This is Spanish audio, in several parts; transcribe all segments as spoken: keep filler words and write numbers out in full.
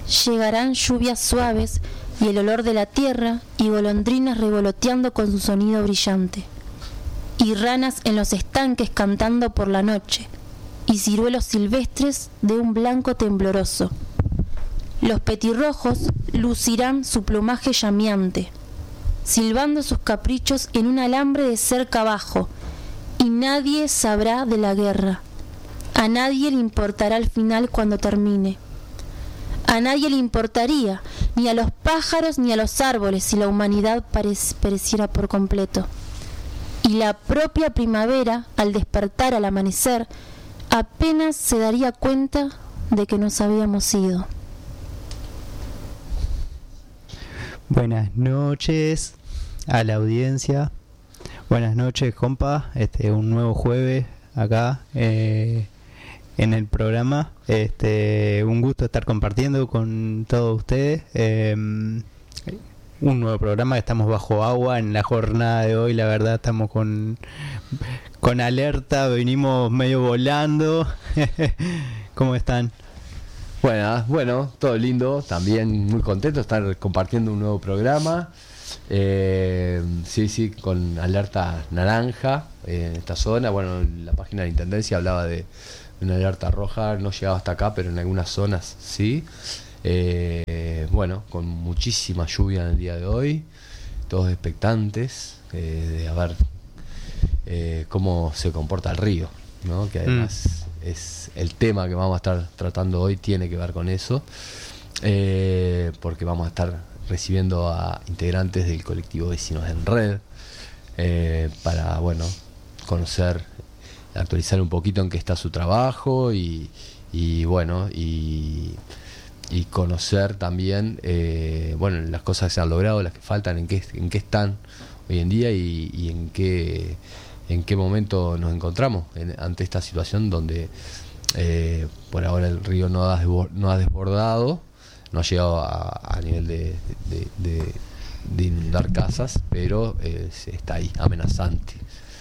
llegarán lluvias suaves y el olor de la tierra y golondrinas revoloteando con su sonido brillante, y ranas en los estanques cantando por la noche, y ciruelos silvestres de un blanco tembloroso. Los petirrojos lucirán su plumaje llameante, silbando sus caprichos en un alambre de cerca abajo, y nadie sabrá de la guerra. A nadie le importará el final cuando termine. A nadie le importaría, ni a los pájaros ni a los árboles, si la humanidad pereciera por completo. Y la propia primavera, al despertar al amanecer, apenas se daría cuenta de que nos habíamos ido. Buenas noches a la audiencia. Buenas noches, compa. Este, un nuevo jueves acá eh, en el programa. Este, un gusto estar compartiendo con todos ustedes. Eh, un nuevo programa, estamos bajo agua en la jornada de hoy, la verdad estamos con con alerta, venimos medio volando. ¿Cómo están? Buenas, bueno, todo lindo, también muy contento de estar compartiendo un nuevo programa. Eh, sí, sí, con alerta naranja eh, en esta zona. Bueno, la página de Intendencia hablaba de una alerta roja, no llegaba hasta acá, pero en algunas zonas sí. Eh, bueno, con muchísima lluvia en el día de hoy, todos expectantes eh, de a ver eh, cómo se comporta el río, ¿no? Que además mm. es el tema que vamos a estar tratando hoy, tiene que ver con eso, eh, porque vamos a estar recibiendo a integrantes del colectivo Vecinos en Red eh, para, bueno, conocer, actualizar un poquito en qué está su trabajo y, y bueno, y y conocer también eh, bueno, las cosas que se han logrado, las que faltan, en qué, en qué están hoy en día y, y en qué en qué momento nos encontramos en, ante esta situación donde eh, por ahora el río no ha, no ha desbordado, no ha llegado a, a nivel de, de, de, de inundar casas, pero eh, está ahí, amenazante.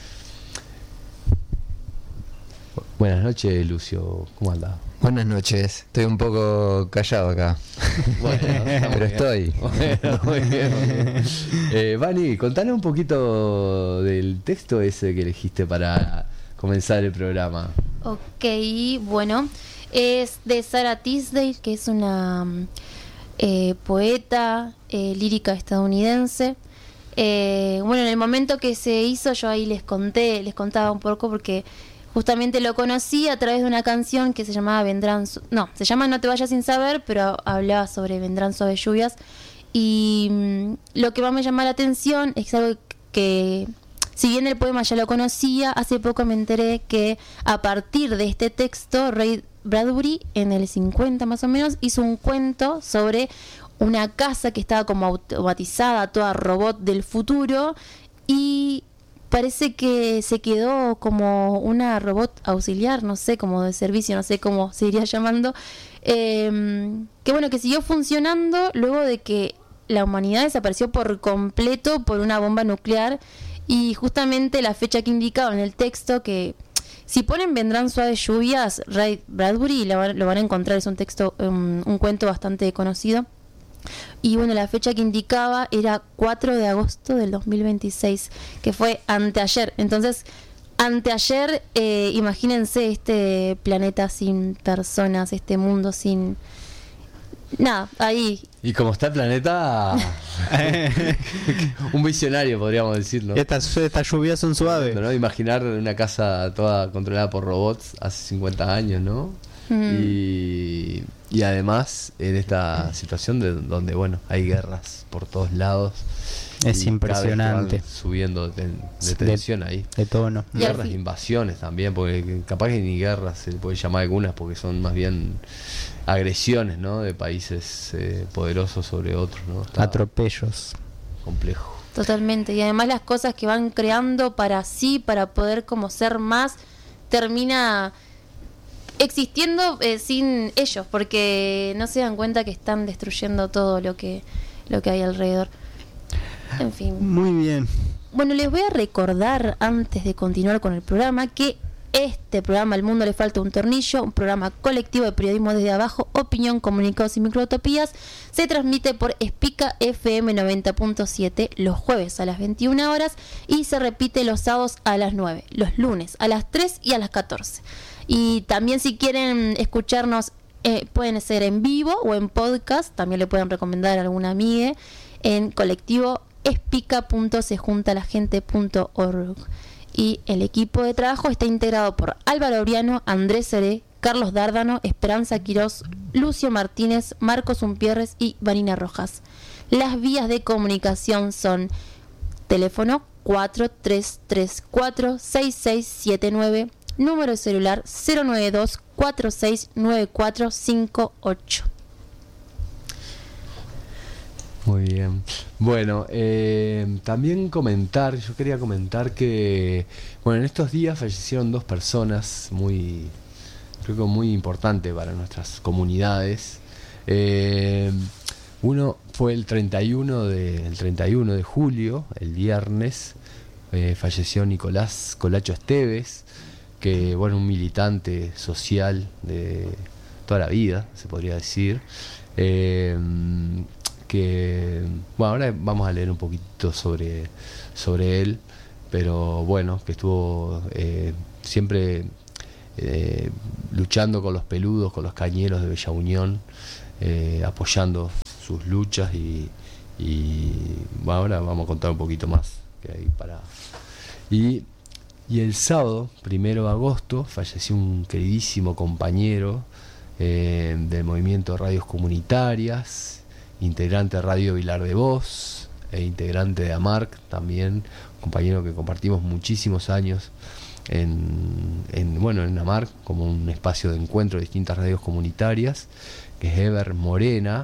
Buenas noches, Lucio, ¿cómo andás? Buenas noches, estoy un poco callado acá. Bueno, pero estoy. Bueno, muy bien, muy bien. Eh, Vani, contale un poquito del texto ese que elegiste para comenzar el programa. Ok, bueno, es de Sarah Tisdale, que es una eh, poeta eh, lírica estadounidense. Eh, bueno, en el momento que se hizo, yo ahí les conté, les contaba un poco porque justamente lo conocí a través de una canción que se llamaba Vendrán, su- no, se llama No te vayas sin saber, pero hablaba sobre Vendrán suaves lluvias. Y mmm, lo que más me llama la atención es algo que, si bien el poema ya lo conocía, hace poco me enteré que a partir de este texto, Ray Bradbury, en el cincuenta más o menos, hizo un cuento sobre una casa que estaba como automatizada, toda robot del futuro, y parece que se quedó como una robot auxiliar, no sé, como de servicio, no sé cómo se iría llamando, eh, que bueno, que siguió funcionando luego de que la humanidad desapareció por completo por una bomba nuclear. Y justamente la fecha que indicaba en el texto, que si ponen Vendrán suaves lluvias, Ray Bradbury lo, lo van a encontrar, es un texto, um, un cuento bastante conocido. Y bueno, la fecha que indicaba era cuatro de agosto del dos mil veintiséis, que fue anteayer. Entonces, anteayer, eh, imagínense este planeta sin personas, este mundo sin nada, ahí. Y como está el planeta, un visionario podríamos decir, ¿no? Estas, estas lluvias son suaves, ¿no? Imaginar una casa toda controlada por robots hace cincuenta años, ¿no? Mm. Y, y además en esta situación de, donde, bueno, hay guerras por todos lados. Es impresionante. Subiendo de, de tensión de, ahí. De tono. Guerras e invasiones también, porque capaz que ni guerras se le puede llamar algunas, porque son más bien agresiones, ¿no? De países eh, poderosos sobre otros, ¿no? Está atropellos. Complejo. Totalmente. Y además las cosas que van creando para sí, para poder como ser más, termina existiendo eh, sin ellos, porque no se dan cuenta que están destruyendo todo lo que lo que hay alrededor. En fin. Muy bien. Bueno, les voy a recordar antes de continuar con el programa que Este programa Al Mundo le falta un tornillo, un programa colectivo de periodismo desde abajo, opinión, comunicados y microutopías, se transmite por Espica F M noventa punto siete los jueves a las veintiuna horas y se repite los sábados a las nueve, los lunes a las tres y a las catorce. Y también si quieren escucharnos, eh, pueden ser en vivo o en podcast, también le pueden recomendar a alguna amiga en colectivo espica punto se junta la gente punto org. Y el equipo de trabajo está integrado por Álvaro Oriano, Andrés Seré, Carlos Dárdano, Esperanza Quirós, Lucio Martínez, Marcos Umpierres y Vanina Rojas. Las vías de comunicación son teléfono cuatro tres tres cuatro seis seis siete nueve, número de celular cero nueve dos cuatro seis nueve cuatro cinco ocho. Muy bien. Bueno, eh, también comentar, yo quería comentar que, bueno, en estos días fallecieron dos personas muy, creo que muy importantes para nuestras comunidades. Eh, uno fue el treinta y uno de, el treinta y uno de julio, el viernes, eh, falleció Nicolás Colacho Esteves, que, bueno, un militante social de toda la vida, se podría decir. Eh, que bueno, ahora vamos a leer un poquito sobre, sobre él, pero bueno, que estuvo eh, siempre eh, luchando con los peludos, con los cañeros de Bella Unión, eh, apoyando sus luchas y, y bueno, ahora vamos a contar un poquito más que hay para... Y, y el sábado, primero de agosto, falleció un queridísimo compañero eh, del movimiento Radios Comunitarias, integrante de Radio Vilar de Voz e integrante de AMARC también, compañero que compartimos muchísimos años en, en bueno en AMARC como un espacio de encuentro de distintas radios comunitarias, que es Eber Morena,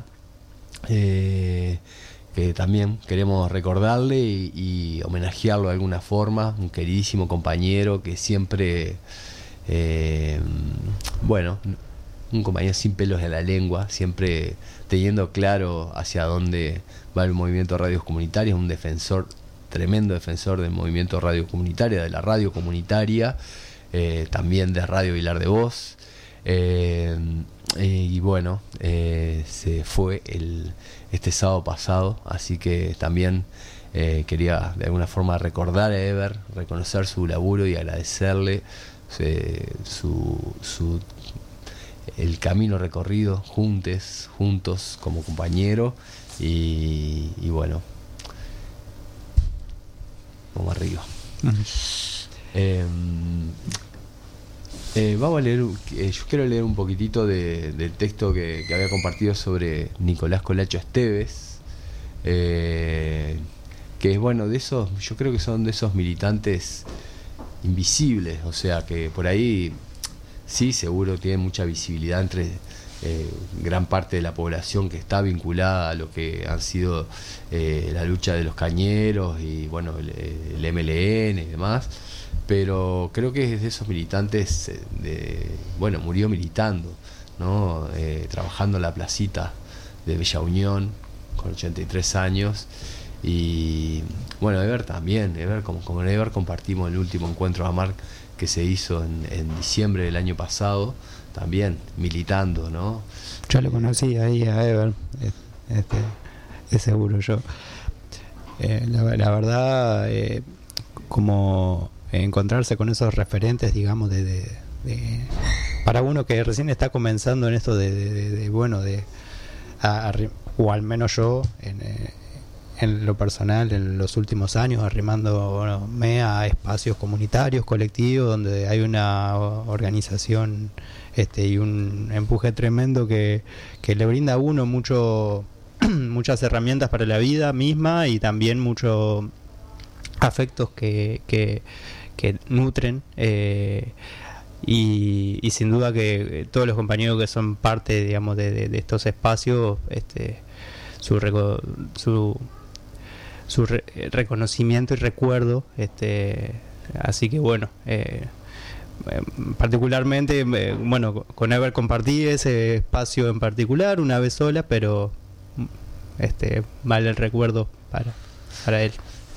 eh, que también queremos recordarle y, y homenajearlo de alguna forma, un queridísimo compañero que siempre eh, bueno un compañero sin pelos en la lengua, siempre teniendo claro hacia dónde va el movimiento de radios comunitarias, un defensor, tremendo defensor del movimiento de radio comunitaria, de la radio comunitaria, eh, también de Radio Vilar de Voz, eh, eh, y bueno, eh, se fue el, este sábado pasado, así que también eh, quería de alguna forma recordar a Eber, reconocer su laburo y agradecerle eh, su, su el camino recorrido juntos, juntos como compañero y, y bueno, vamos arriba. Uh-huh. eh, eh, vamos a leer, eh, yo quiero leer un poquitito de, del texto que, que había compartido sobre Nicolás Colacho Esteves, eh, que es bueno, de esos, yo creo que son de esos militantes invisibles, o sea que por ahí sí, seguro tiene mucha visibilidad entre eh, gran parte de la población que está vinculada a lo que han sido eh, la lucha de los cañeros y bueno el, el M L N y demás, pero creo que es de esos militantes de, bueno, murió militando, ¿no? Eh, trabajando en la placita de Bella Unión con ochenta y tres años. Y bueno, Eber también, Eber, como, como en Eber compartimos el último encuentro de AMARC que se hizo en, en diciembre del año pasado, también militando, ¿no? Yo lo conocí ahí a Eber, este, es seguro yo. Eh, la, la verdad, eh, como encontrarse con esos referentes, digamos, de, de, de para uno que recién está comenzando en esto de, de, de, de bueno, de a, a, o al menos yo en eh, en lo personal en los últimos años arrimándome a espacios comunitarios, colectivos, donde hay una organización este y un empuje tremendo que, que le brinda a uno mucho muchas herramientas para la vida misma y también muchos afectos que, que, que nutren eh, y, y sin duda que todos los compañeros que son parte, digamos, de, de, de estos espacios, este su reco- su su re- reconocimiento y recuerdo, este así que bueno, eh, eh, particularmente eh, bueno, con Eber compartí ese espacio en particular una vez sola, pero este vale el recuerdo para para él.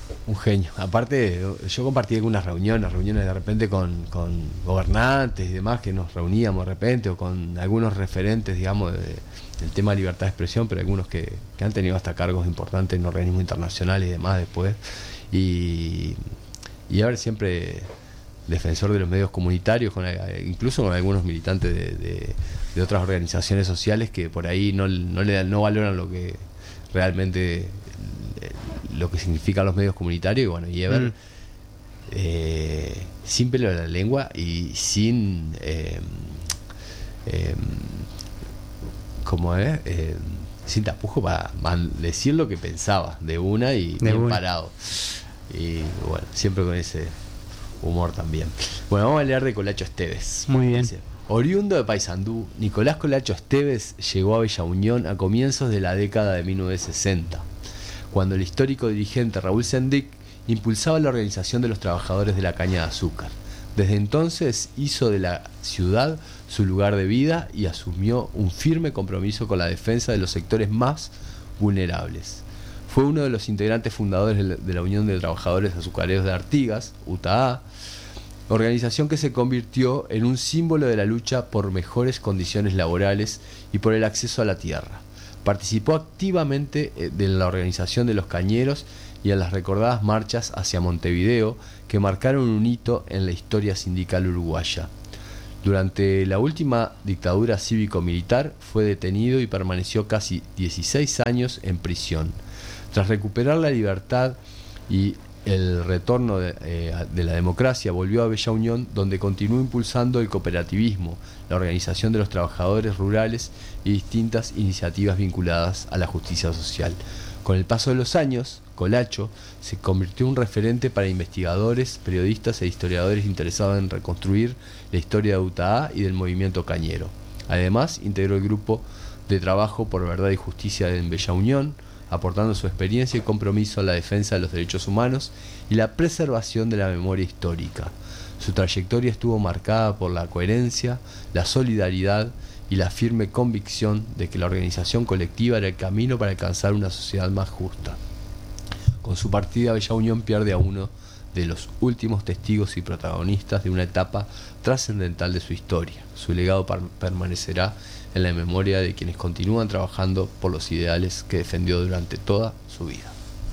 Un genio. Aparte, yo compartí algunas reuniones, reuniones de repente con, con gobernantes y demás, que nos reuníamos de repente, o con algunos referentes, digamos, de, del tema de libertad de expresión, pero algunos que, que han tenido hasta cargos importantes en organismos internacionales y demás después. Y, y a ver, siempre defensor de los medios comunitarios, con, incluso con algunos militantes de, de, de otras organizaciones sociales que por ahí no, no, le dan, no valoran lo que realmente lo que significan los medios comunitarios. Y bueno, y Eber, mm. eh, sin pelo en la lengua y sin eh, eh, como es eh, sin tapujo para decir lo que pensaba de una y de bien una. Parado, y bueno, siempre con ese humor también. Bueno, vamos a hablar de Colacho Esteves. Muy bien. Dice, oriundo de Paysandú, Nicolás Colacho Esteves llegó a Bella Unión a comienzos de la década de mil novecientos sesenta, cuando el histórico dirigente Raúl Sendic impulsaba la organización de los trabajadores de la caña de azúcar. Desde entonces hizo de la ciudad su lugar de vida y asumió un firme compromiso con la defensa de los sectores más vulnerables. Fue uno de los integrantes fundadores de la Unión de Trabajadores Azucareros de Artigas, U T A A, organización que se convirtió en un símbolo de la lucha por mejores condiciones laborales y por el acceso a la tierra. Participó activamente de la organización de los cañeros y en las recordadas marchas hacia Montevideo, que marcaron un hito en la historia sindical uruguaya. Durante la última dictadura cívico-militar fue detenido y permaneció casi dieciséis años en prisión. Tras recuperar la libertad y el retorno de, eh, de la democracia, volvió a Bella Unión, donde continuó impulsando el cooperativismo, la organización de los trabajadores rurales y distintas iniciativas vinculadas a la justicia social. Con el paso de los años, Colacho se convirtió en un referente para investigadores, periodistas e historiadores interesados en reconstruir la historia de U T A A y del movimiento cañero. Además, integró el grupo de trabajo por verdad y justicia en Bella Unión, aportando su experiencia y compromiso a la defensa de los derechos humanos y la preservación de la memoria histórica. Su trayectoria estuvo marcada por la coherencia, la solidaridad y la firme convicción de que la organización colectiva era el camino para alcanzar una sociedad más justa. Con su partida, Bella Unión pierde a uno de los últimos testigos y protagonistas de una etapa trascendental de su historia. Su legado permanecerá en la memoria de quienes continúan trabajando por los ideales que defendió durante toda su vida.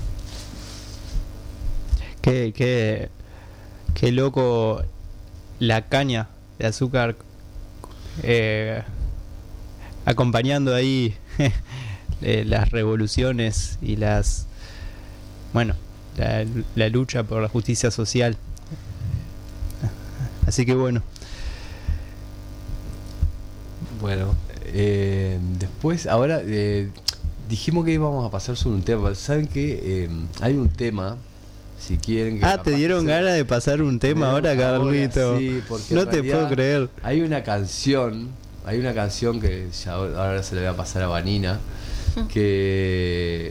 Qué, qué, qué loco la caña de azúcar eh, acompañando ahí eh, las revoluciones y las, bueno, la, la lucha por la justicia social. Así que bueno. Bueno, eh, después, ahora eh, dijimos que íbamos a pasar sobre un tema. ¿Saben qué? Eh, hay un tema, si quieren que... Ah, ¿te dieron sea, ganas de pasar un tema ahora, Carlito? Sí, porque no te puedo creer. Hay una canción, hay una canción que ya ahora se le voy a pasar a Vanina, que,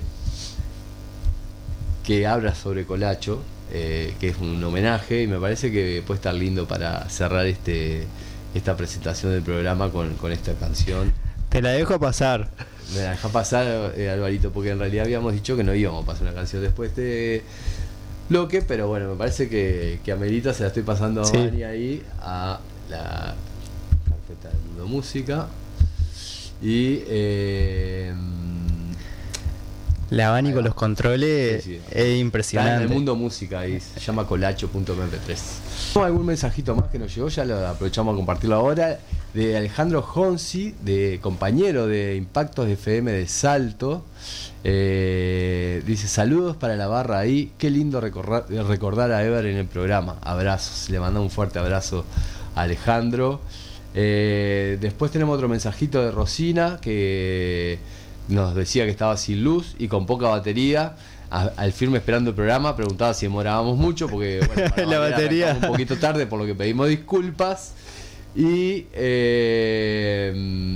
que habla sobre Colacho, eh, que es un homenaje, y me parece que puede estar lindo para cerrar este... esta presentación del programa con, con esta canción. Te la dejo pasar. Me la deja pasar, eh, Alvarito, porque en realidad habíamos dicho que no íbamos a pasar una canción después de bloque, pero bueno, me parece que, que amerita, se la estoy pasando a sí. Mani ahí a la carpeta del mundo música. Y eh, la Vani con los controles sí, sí. Es impresionante. Está en el mundo música ahí, se llama colacho punto eme pe tres. ¿Algún mensajito más que nos llegó? Ya lo aprovechamos a compartirlo ahora. De Alejandro Jonsi, de compañero de Impactos de F M de Salto. Eh, dice: saludos para la barra ahí. Qué lindo recordar, recordar a Eber en el programa. Abrazos. Le manda un fuerte abrazo a Alejandro. Eh, después tenemos otro mensajito de Rosina que nos decía que estaba sin luz y con poca batería. A, al firme esperando el programa, preguntaba si demorábamos mucho porque bueno, para la batería un poquito tarde, por lo que pedimos disculpas. Y eh,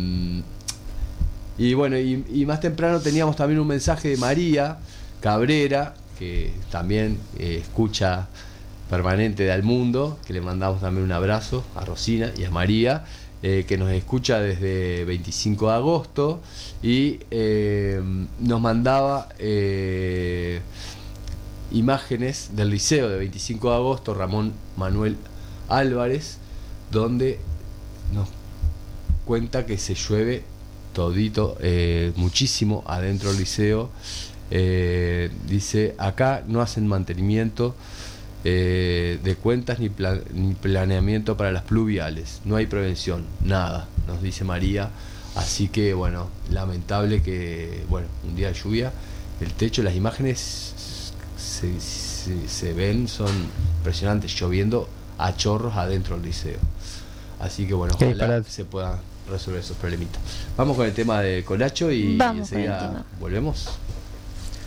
y bueno, y, y más temprano teníamos también un mensaje de María Cabrera, que también eh, escucha permanente de Al Mundo, que le mandamos también un abrazo a Rosina y a María, eh, que nos escucha desde veinticinco de agosto y eh, nos mandaba eh, imágenes del liceo de veinticinco de agosto, Ramón Manuel Álvarez, donde nos cuenta que se llueve todito, eh, muchísimo adentro del liceo. Eh, dice, acá no hacen mantenimiento eh, de cuentas ni, plan, ni planeamiento para las pluviales, no hay prevención, nada, nos dice María. Así que bueno, lamentable que, bueno, un día de lluvia, el techo, las imágenes se, se, se ven, son impresionantes, lloviendo a chorros adentro del liceo. Así que bueno, ojalá para... se pueda resolver esos problemitas. Vamos con el tema de Colacho y Vamos enseguida volvemos.